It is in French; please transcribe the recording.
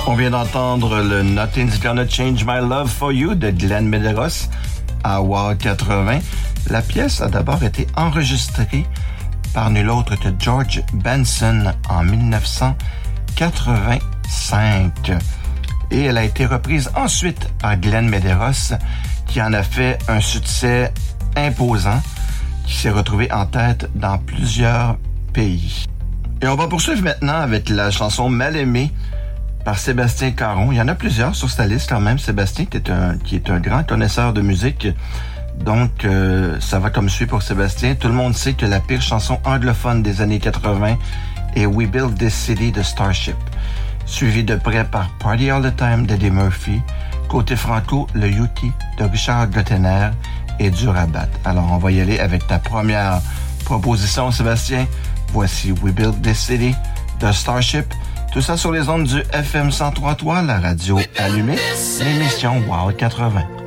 On vient d'entendre le Nothing's Gonna Change My Love for You de Glenn Medeiros à Wow 80. La pièce a d'abord été enregistrée par nul autre que George Benson en 1985. Et elle a été reprise ensuite par Glenn Medeiros, qui en a fait un succès imposant, qui s'est retrouvé en tête dans plusieurs pays. Et on va poursuivre maintenant avec la chanson Mal aimé par Sébastien Caron. Il y en a plusieurs sur sa liste quand même. Sébastien qui est un grand connaisseur de musique. Donc, ça va comme suit pour Sébastien. Tout le monde sait que la pire chanson anglophone des années 80 est We Build This City de Starship, suivi de près par Party All the Time d'Eddie Murphy. Côté franco, le Yuki de Richard Gottener et du Rabat. Alors, on va y aller avec ta première proposition, Sébastien. Voici We Build This City de Starship. Tout ça sur les ondes du FM 103.3, la radio allumée, l'émission Wow 80.